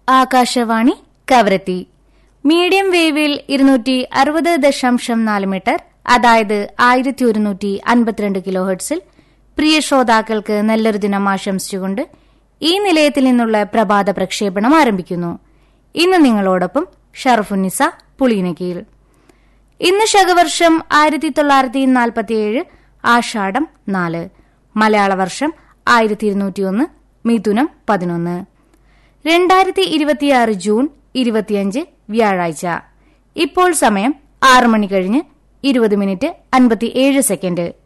Akashvani Kavaratti. Medium വേവിൽ 260.4 metre, അതായത് 1152 kilo ഹെർട്സിൽ പ്രിയ ശ്രോതാക്കൾക്ക് നല്ലൊരു ദിനം ആശംസിച്ചുകൊണ്ട് ഈ നിലയത്തിൽ നിന്നുള്ള പ്രഭാത പ്രക്ഷേപണം ആരംഭിക്കുന്നു. ഇന്ന് നിങ്ങളോടൊപ്പം ഷറഫുന്നിസ പുളിനകീൽ. ഇന്ന് ശകവർഷം 1947 ആഷാഢം 4, മലയാള വർഷം 1201 മിഥുനം 11, 2026 ജൂൺ 25 വ്യാഴാഴ്ച. ഇപ്പോൾ സമയം 6 മണി കഴിഞ്ഞ് 20 മിനിറ്റ് 57 സെക്കൻഡ്.